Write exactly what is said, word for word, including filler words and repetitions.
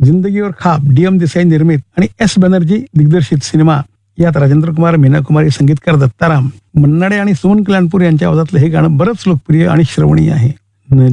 जिंदगी और खाब डी एम देसाई निर्मित आणि एस बॅनर्जी दिग्दर्शित सिनेमा. यात राजेंद्र कुमार, मीना कुमारी, संगीतकार दत्ताराम, मन्नाडे आणि सोन कल्याणपूर यांच्या आवाजातलं हे गाणं बरंच लोकप्रिय आणि श्रवणीय आहे.